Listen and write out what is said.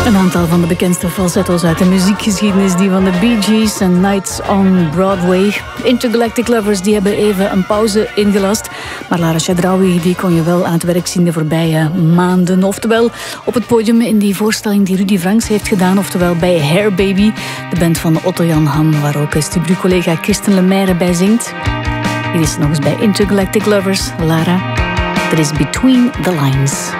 Een aantal van de bekendste falsetto's uit de muziekgeschiedenis, die van de Bee Gees en Nights on Broadway. Intergalactic Lovers, die hebben even een pauze ingelast. Maar Lara Chadraoui, die kon je wel aan het werk zien de voorbije maanden. Oftewel op het podium in die voorstelling die Rudy Franks heeft gedaan. Oftewel bij Hair Baby, de band van Otto Jan Ham, waar ook studiocollega Kirsten Lemaire bij zingt. Hier is nog eens bij Intergalactic Lovers. Lara, er is Between the Lines.